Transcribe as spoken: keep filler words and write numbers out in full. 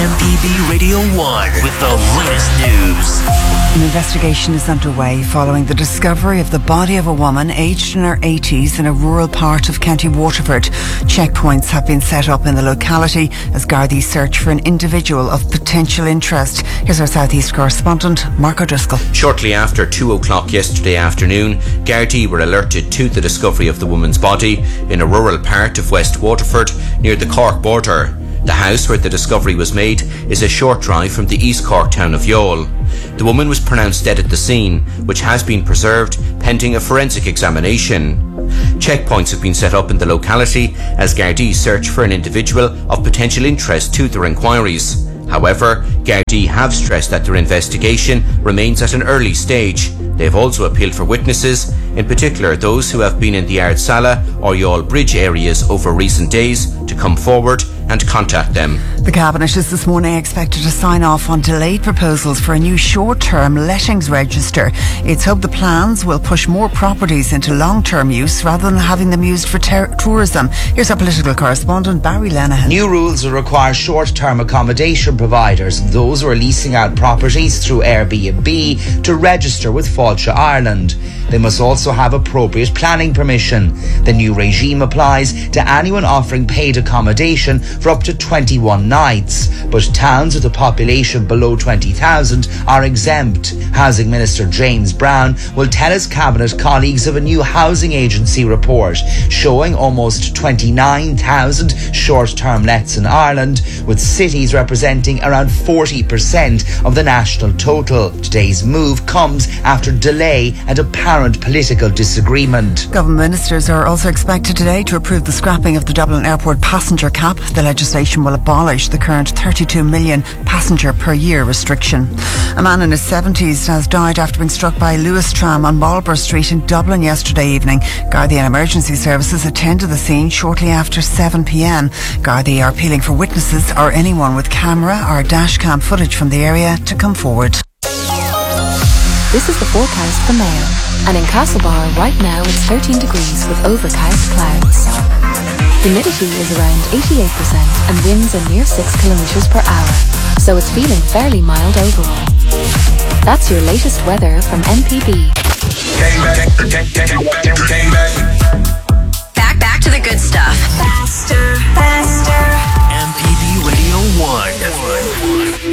M P B Radio one with the latest news. An investigation is underway following the discovery of the body of a woman aged in her eighties in a rural part of County Waterford. Checkpoints have been set up in the locality as Gardaí search for an individual of potential interest. Here's our South East correspondent, Mark O'Driscoll. Shortly after two o'clock yesterday afternoon, Gardaí were alerted to the discovery of the woman's body in a rural part of West Waterford near the Cork border. The house where the discovery was made is a short drive from the East Cork town of Youghal. The woman was pronounced dead at the scene, which has been preserved pending a forensic examination. Checkpoints have been set up in the locality as Gardaí search for an individual of potential interest to their inquiries. However, Gardaí have stressed that their investigation remains at an early stage. They have also appealed for witnesses, in particular those who have been in the Ardsala or Youghal Bridge areas over recent days, to come forward and contact them. The Cabinet is this morning expected to sign off on delayed proposals for a new short-term lettings register. It's hoped the plans will push more properties into long-term use rather than having them used for ter- tourism. Here's our political correspondent, Barry Lenehan. New rules will require short-term accommodation providers, those who are leasing out properties through Airbnb, to register with Fáilte Ireland. They must also have appropriate planning permission. The new regime applies to anyone offering paid accommodation for up to twenty-one nights, but towns with a population below twenty thousand are exempt. Housing Minister James Brown will tell his Cabinet colleagues of a new housing agency report showing almost twenty-nine thousand short-term lets in Ireland, with cities representing around forty percent of the national total. Today's move comes after delay and apparent political disagreement. Government ministers are also expected today to approve the scrapping of the Dublin Airport passenger cap. The legislation will abolish the current thirty-two million passenger per year restriction. A man in his seventies has died after being struck by a Lewis tram on Marlborough Street in Dublin yesterday evening. Gardaí and emergency services attended the scene shortly after seven p.m. Gardaí are appealing for witnesses or anyone with camera or dashcam footage from the area to come forward. This is the forecast for Mayo. And in Castlebar right now it's thirteen degrees with overcast clouds. Humidity is around eighty-eight percent and winds are near six kilometres per hour, so it's feeling fairly mild overall. That's your latest weather from M P B. Back, back to the good stuff. Faster, faster. M P B Radio one.